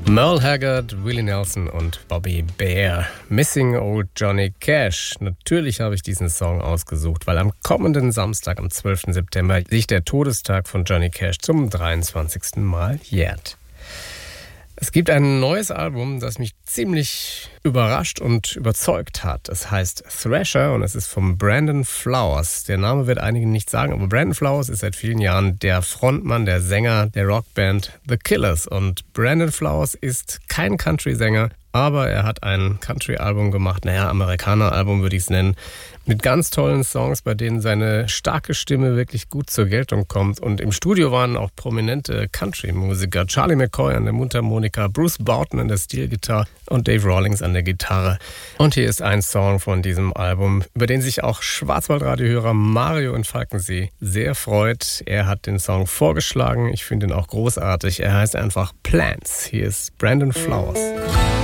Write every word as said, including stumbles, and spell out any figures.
Merle Haggard, Willie Nelson und Bobby Bare. Missing Old Johnny Cash. Natürlich habe ich diesen Song ausgesucht, weil am kommenden Samstag, am zwölften September, sich der Todestag von Johnny Cash zum dreiundzwanzigsten Mal jährt. Es gibt ein neues Album, das mich ziemlich überrascht und überzeugt hat. Es heißt Thrasher und es ist von Brandon Flowers. Der Name wird einigen nicht sagen, aber Brandon Flowers ist seit vielen Jahren der Frontmann, der Sänger der Rockband The Killers. Und Brandon Flowers ist kein Country-Sänger, aber er hat ein Country-Album gemacht, naja, Amerikaner-Album würde ich es nennen, mit ganz tollen Songs, bei denen seine starke Stimme wirklich gut zur Geltung kommt. Und im Studio waren auch prominente Country-Musiker. Charlie McCoy an der Mundharmonika, Bruce Broughton an der Steel-Gitarre und Dave Rawlings an der Gitarre. Und hier ist ein Song von diesem Album, über den sich auch Schwarzwaldradio-Hörer Mario in Falkensee sehr freut. Er hat den Song vorgeschlagen. Ich finde ihn auch großartig. Er heißt einfach Plants. Hier ist Brandon Flowers.